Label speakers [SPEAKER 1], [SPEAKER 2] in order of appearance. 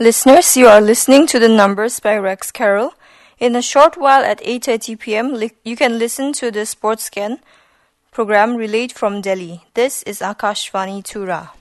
[SPEAKER 1] Listeners, you are listening to The Numbers by Rex Carroll. In a short while at 8:30 p.m., you can listen to the Sports Scan program relayed from Delhi. This is Akashvani Tura.